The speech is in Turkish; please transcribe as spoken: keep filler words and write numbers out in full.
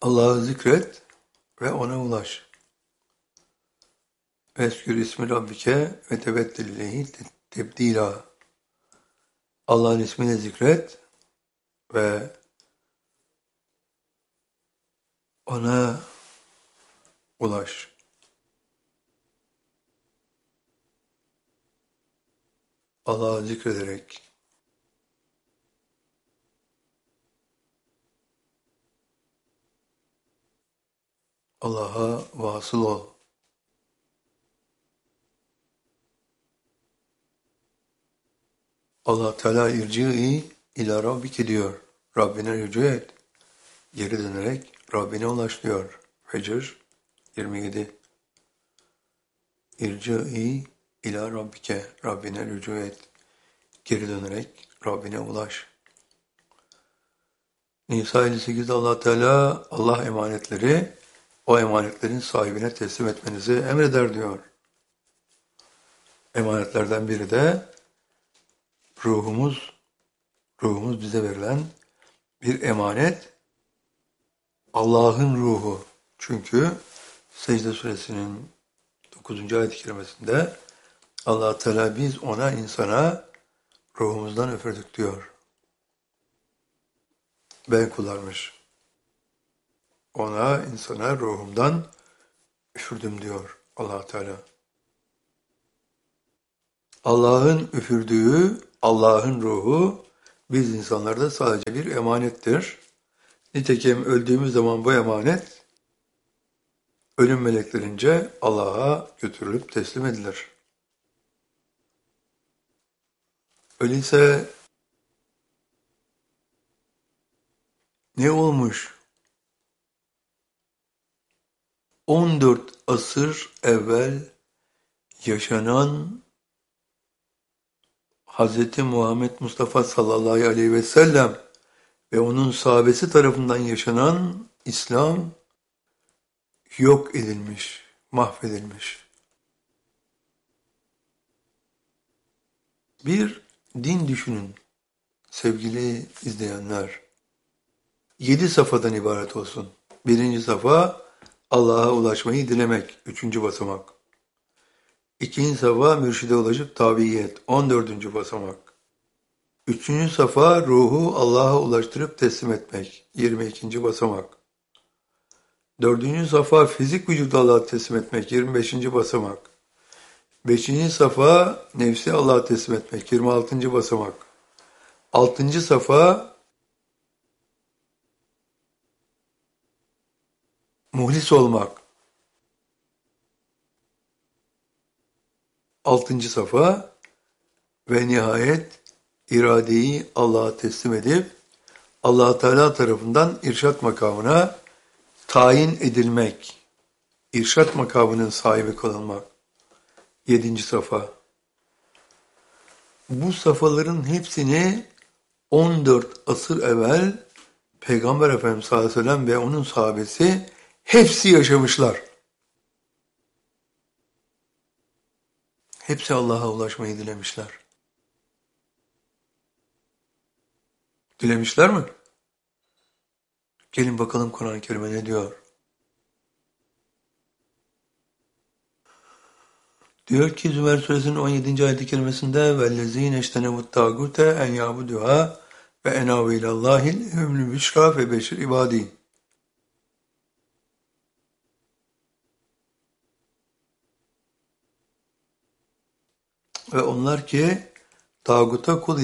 Allah'ı zikret ve ona ulaş. Veskür ismi Rabbike ve teveddel ileyhi tebdila. Allah'ın ismini zikret ve ona ulaş. Allah'ı zikrederek Allah'a vasıl ol. Allah Teala irci'i ila Rabbike diyor. Rabbine rücu et. Geri dönerek Rabbine ulaş diyor. Fecr yirmi yedi. İrci'i ila Rabbike. Rabbine rücu et. Geri dönerek Rabbine ulaş. Nisa elli sekizde Allah Teala Allah emanetleri o emanetlerin sahibine teslim etmenizi emreder diyor. Emanetlerden biri de ruhumuz, ruhumuz bize verilen bir emanet, Allah'ın ruhu. Çünkü Secde Suresinin dokuzuncu ayet-i kerimesinde Allah Teala biz ona insana ruhumuzdan üfürdük diyor. Ben kullanmış. Ona insana ruhumdan üfürdüm diyor Allah Teala. Allah'ın üfürdüğü, Allah'ın ruhu biz insanlarda sadece bir emanettir. Nitekim öldüğümüz zaman bu emanet ölüm meleklerince Allah'a götürülüp teslim edilir. Öyleyse ne olmuş? on dört asır evvel yaşanan Hz. Muhammed Mustafa sallallahu aleyhi ve sellem ve onun sahabesi tarafından yaşanan İslam yok edilmiş, mahvedilmiş. Bir din düşünün sevgili izleyenler. Yedi safhadan ibaret olsun. Birinci safha Allah'a ulaşmayı dilemek, üçüncü basamak. İkinci safha mürşide ulaşıp tabiyet, on dördüncü basamak. Üçüncü safha ruhu Allah'a ulaştırıp teslim etmek, yirmi ikinci basamak. Dördüncü safha fizik vücudu Allah'a teslim etmek, yirmi beşinci basamak. Beşinci safha nefsi Allah'a teslim etmek, yirmi altıncı basamak. Altıncı safha muhlis olmak. Altıncı safha ve nihayet iradeyi Allah'a teslim edip Allah Teala tarafından irşat makamına tayin edilmek, irşat makamının sahibi kılınmak. Yedinci safha. Bu safhaların hepsini on dört asır evvel Peygamber Efendimiz sallallahu aleyhi ve sellem ve onun sahabesi hepsi yaşamışlar. Hepsi Allah'a ulaşmayı dilemişler. Dilemişler mi? Gelin bakalım Kur'an-ı Kerim'e ne diyor? Diyor ki Zümer Suresinin on yedinci ayet-i kerimesinde وَالَّذ۪ينَ اَجْتَنَبُوا الطَّاغُوتَ اَنْ يَعْبُدُوهَا وَاَنَابُوا اِلَى اللّٰهِ الْهُمْ الْبُشْرَى فَبَشِّرْ عِبَادِهِ. Ve onlar ki tağuta kul